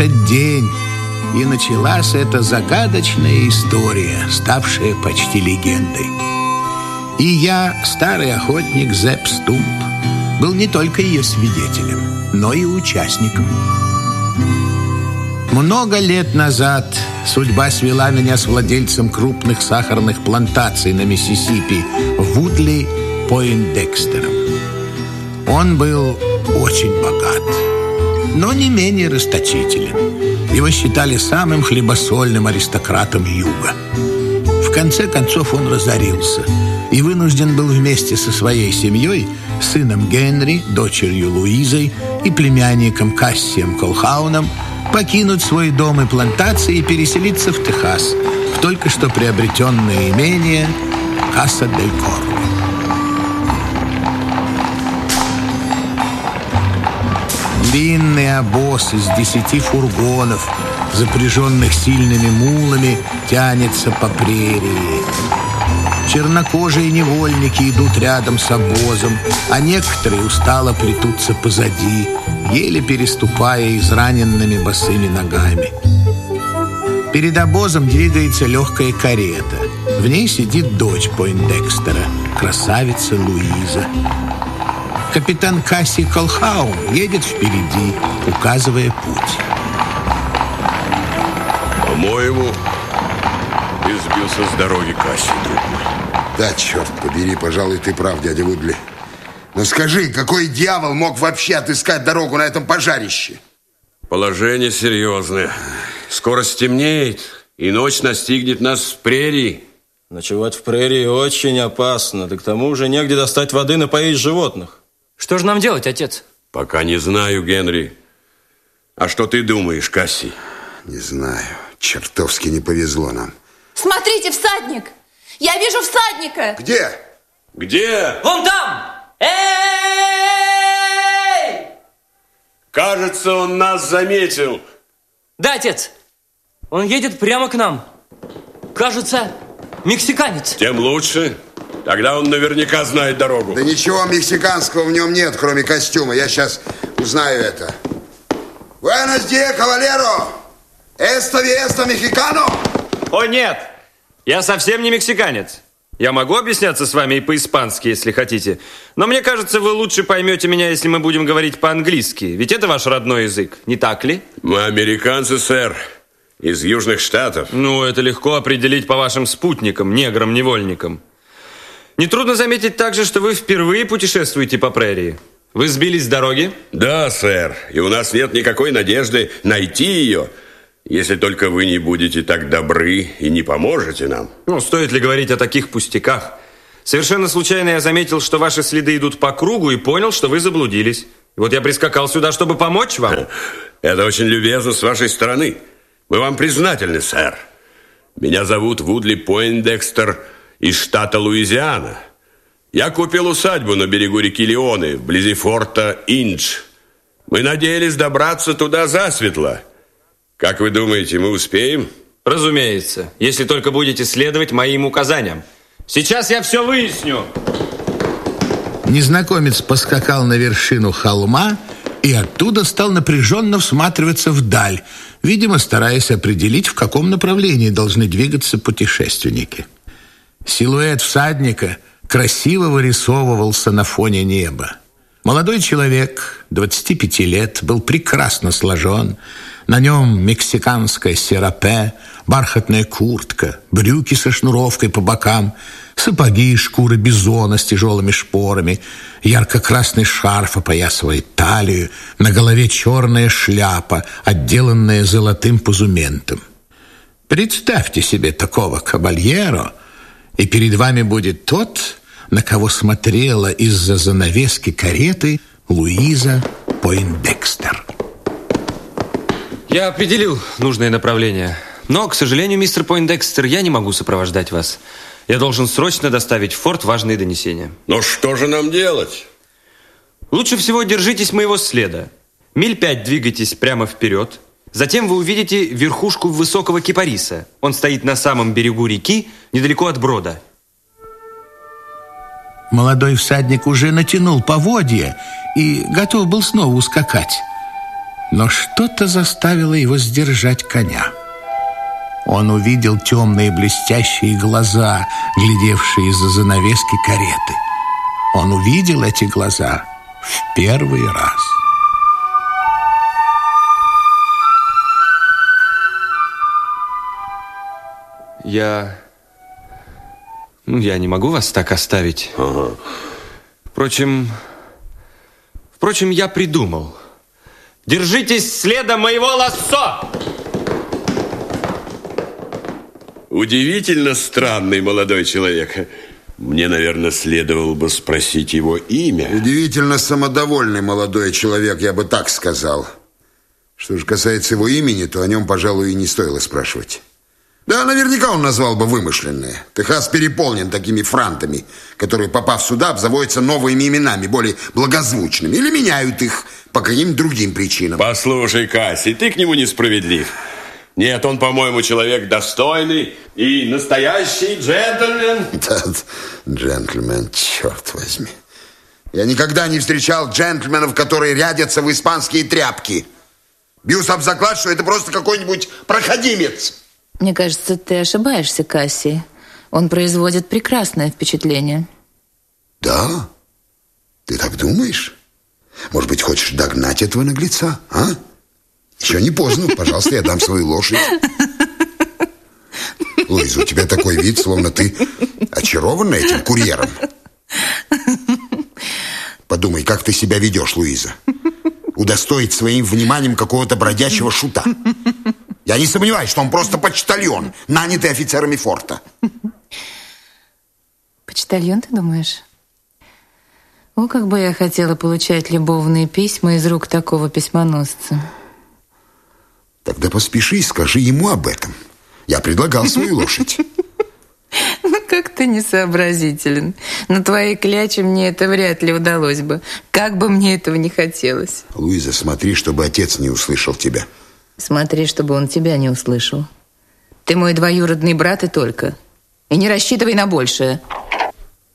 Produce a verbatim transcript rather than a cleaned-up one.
этот день и началась эта загадочная история, ставшая почти легендой. И я, старый охотник Зепп Стумп, был не только ее свидетелем, но и участником. Много лет назад судьба свела меня с владельцем крупных сахарных плантаций на Миссисипи Вудли Пойндекстером. Он был очень богат, но не менее расточителен. Его считали самым хлебосольным аристократом Юга. В конце концов он разорился и вынужден был вместе со своей семьей, сыном Генри, дочерью Луизой и племянником Кассием Колхауном покинуть свой дом и плантации и переселиться в Техас, в только что приобретенное имение Каса-дель-Корво. Длинный обоз из десяти фургонов, запряженных сильными мулами, тянется по прерии. Чернокожие невольники идут рядом с обозом, а некоторые устало плетутся позади, еле переступая израненными босыми ногами. Перед обозом двигается легкая карета. В ней сидит дочь Пойндекстера, красавица Луиза. Капитан Касси Колхаун едет впереди, указывая путь. По-моему, ты сбился с дороги, Касси, друг мой. Да, черт побери, пожалуй, ты прав, дядя Вудли. Но скажи, какой дьявол мог вообще отыскать дорогу на этом пожарище? Положение серьезное. Скоро стемнеет, и ночь настигнет нас в прерии. Ночевать в прерии очень опасно, да к тому же негде достать воды напоить животных. Что же нам делать, отец? Пока не знаю, Генри. А что ты думаешь, Касси? Не знаю. Чертовски не повезло нам. Смотрите, всадник! Я вижу всадника! Где? Где? Вон там! Эй! Кажется, он нас заметил. Да, отец. Он едет прямо к нам. Кажется, мексиканец. Тем лучше. Тогда он наверняка знает дорогу. Да ничего мексиканского в нем нет, кроме костюма. Я сейчас узнаю это. Buenos días, caballero. Esto esto mexicano? О, нет. Я совсем не мексиканец. Я могу объясняться с вами и по-испански, если хотите. Но мне кажется, вы лучше поймете меня, если мы будем говорить по-английски. Ведь это ваш родной язык, не так ли? Мы американцы, сэр. Из Южных Штатов. Ну, это легко определить по вашим спутникам, неграм-невольникам. Нетрудно заметить также, что вы впервые путешествуете по прерии. Вы сбились с дороги? Да, сэр. И у нас нет никакой надежды найти ее, если только вы не будете так добры и не поможете нам. Ну, стоит ли говорить о таких пустяках? Совершенно случайно я заметил, что ваши следы идут по кругу и понял, что вы заблудились. И вот я прискакал сюда, чтобы помочь вам. Это очень любезно с вашей стороны. Мы вам признательны, сэр. Меня зовут Вудли Пойндекстер из штата Луизиана. Я купил усадьбу на берегу реки Леоны, вблизи форта Индж. Мы надеялись добраться туда засветло. Как вы думаете, мы успеем? Разумеется, если только будете следовать моим указаниям. Сейчас я все выясню. Незнакомец поскакал на вершину холма и оттуда стал напряженно всматриваться вдаль, видимо, стараясь определить, в каком направлении должны двигаться путешественники. Силуэт всадника красиво вырисовывался на фоне неба. Молодой человек, двадцати пяти лет, был прекрасно сложен. На нем мексиканское серапе, бархатная куртка, брюки со шнуровкой по бокам, сапоги из шкуры бизона с тяжелыми шпорами, ярко-красный шарф опоясывает талию, на голове черная шляпа, отделанная золотым позументом. Представьте себе такого кабальеро, и перед вами будет тот, на кого смотрела из-за занавески кареты Луиза Пойндекстер. Я определил нужное направление. Но, к сожалению, мистер Пойндекстер, я не могу сопровождать вас. Я должен срочно доставить в форт важные донесения. Но что же нам делать? Лучше всего держитесь моего следа. Миль пять двигайтесь прямо вперед. Затем вы увидите верхушку высокого кипариса. Он стоит на самом берегу реки, недалеко от брода. Молодой всадник уже натянул поводья и готов был снова ускакать. Но что-то заставило его сдержать коня. Он увидел темные блестящие глаза, глядевшие из-за занавески кареты. Он увидел эти глаза в первый раз. Я... Ну, я не могу вас так оставить. Ага. Впрочем... Впрочем, я придумал. Держитесь следа моего лассо! Удивительно странный молодой человек. Мне, наверное, следовало бы спросить его имя. Удивительно самодовольный молодой человек, я бы так сказал. Что же касается его имени, то о нем, пожалуй, и не стоило спрашивать. Да, наверняка он назвал бы вымышленное. Техас переполнен такими франтами, которые, попав сюда, обзаводятся новыми именами, более благозвучными, или меняют их по каким-то другим причинам. Послушай, Кассий, ты к нему несправедлив. Нет, он, по-моему, человек достойный и настоящий джентльмен. Да, джентльмен, черт возьми. Я никогда не встречал джентльменов, которые рядятся в испанские тряпки. Бьюсь об заклад, что это просто какой-нибудь проходимец. Мне кажется, ты ошибаешься, Кассий. Он производит прекрасное впечатление. Да? Ты так думаешь? Может быть, хочешь догнать этого наглеца, а? Еще не поздно. Пожалуйста, я дам свою лошадь. Луиза, у тебя такой вид, словно ты очарована этим курьером. Подумай, как ты себя ведешь, Луиза. Удостоить своим вниманием какого-то бродячего шута. Я не сомневаюсь, что он просто почтальон, нанятый офицерами форта. Почтальон, ты думаешь? О, как бы я хотела получать любовные письма из рук такого письмоносца. Тогда поспеши и скажи ему об этом. Я предлагал свою лошадь. Ну, как ты несообразителен. На твоей кляче мне это вряд ли удалось бы. Как бы мне этого не хотелось. Луиза, смотри, чтобы отец не услышал тебя. Смотри, чтобы он тебя не услышал. Ты мой двоюродный брат и только. И не рассчитывай на большее.